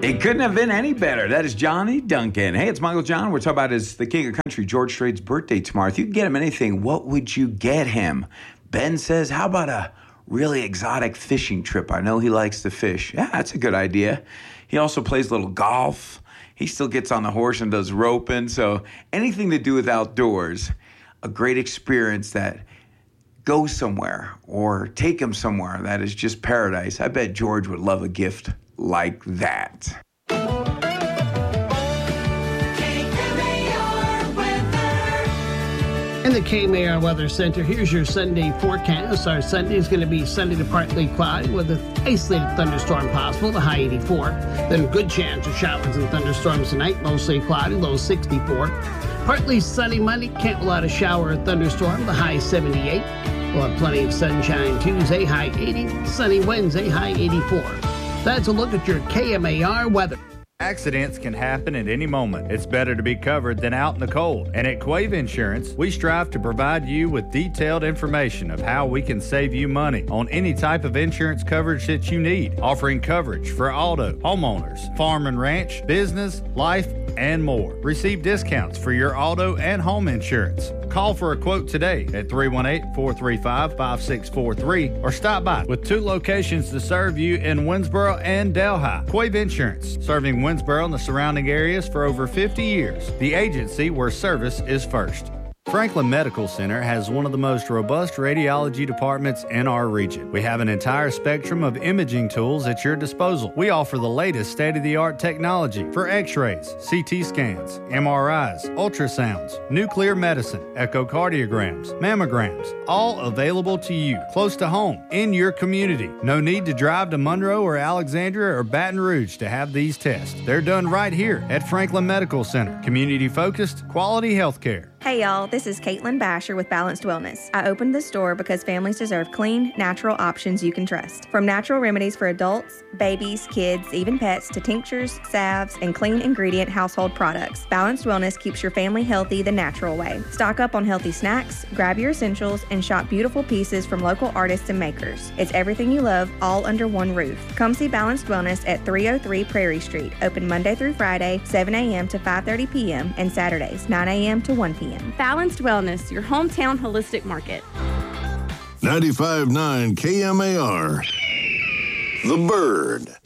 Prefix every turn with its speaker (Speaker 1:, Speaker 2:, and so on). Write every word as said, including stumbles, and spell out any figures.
Speaker 1: It couldn't have been any better. That is Johnny Duncan. Hey, it's Michael John. We're talking about his the King of Country, George Strait's birthday tomorrow. If you could get him anything, what would you get him? Ben says, how about a really exotic fishing trip? I know he likes to fish. Yeah, that's a good idea. He also plays a little golf. He still gets on the horse and does roping. So anything to do with outdoors, a great experience that go somewhere or take him somewhere that is just paradise. I bet George would love a gift like that.
Speaker 2: In the K M A R Weather Center, here's your Sunday forecast. Our Sunday is going to be sunny to partly cloudy with an isolated thunderstorm possible, the high eighty-four. Then good chance of showers and thunderstorms tonight, mostly cloudy, low sixty-four. Partly sunny Monday, can't rule out a shower or thunderstorm, the high seventy-eight. We'll have plenty of sunshine Tuesday, high eighty. Sunny Wednesday, high eighty-four. That's a look at your K M A R weather.
Speaker 3: Accidents can happen at any moment. It's better to be covered than out in the cold. And at Quave Insurance, we strive to provide you with detailed information of how we can save you money on any type of insurance coverage that you need, offering coverage for auto, homeowners, farm and ranch, business, life, and more. Receive discounts for your auto and home insurance. Call for a quote today at three one eight, four three five, five six four three or stop by with two locations to serve you in Winsboro and Delhi. Quave Insurance, serving Winsboro and the surrounding areas for over fifty years. The agency where service is first. Franklin Medical Center has one of the most robust radiology departments in our region. We have an entire spectrum of imaging tools at your disposal. We offer the latest state-of-the-art technology for x-rays, C T scans, M R Is, ultrasounds, nuclear medicine, echocardiograms, mammograms, all available to you, close to home, in your community. No need to drive to Monroe or Alexandria or Baton Rouge to have these tests. They're done right here at Franklin Medical Center. Community-focused, quality health care.
Speaker 4: Hey y'all, this is Caitlin Basher with Balanced Wellness. I opened this store because families deserve clean, natural options you can trust. From natural remedies for adults, babies, kids, even pets, to tinctures, salves, and clean ingredient household products, Balanced Wellness keeps your family healthy the natural way. Stock up on healthy snacks, grab your essentials, and shop beautiful pieces from local artists and makers. It's everything you love, all under one roof. Come see Balanced Wellness at three oh three Prairie Street, open Monday through Friday, seven a.m. to five thirty p.m., and Saturdays, nine a.m. to one p.m.
Speaker 5: Balanced Wellness, your hometown holistic market.
Speaker 6: ninety-five point nine K M A R. The Bird.